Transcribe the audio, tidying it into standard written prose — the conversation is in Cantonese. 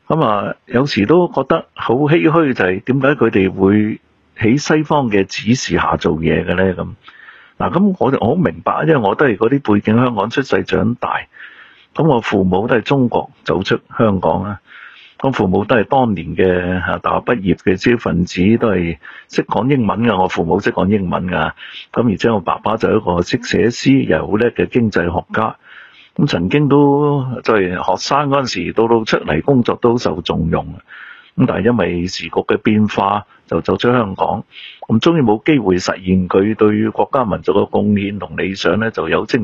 有時都覺得好唏噓，就係點解佢哋會喺西方嘅指示下做嘢嘅咧？咁我好明白，因為我都係嗰啲背景香港出世長大，咁我父母都係中國走出香港啦。咁父母都係當年嘅大學畢業嘅知識分子，都係識講英文㗎。我父母識講英文㗎。咁而且我爸爸就係一個識寫詩又好叻嘅經濟學家。咁曾經都在學生嗰陣時，到出嚟工作都受重用。咁但係因為時局嘅變化，就走出香港。咁終於冇機會實現佢對國家民族嘅貢獻同理想咧，就有精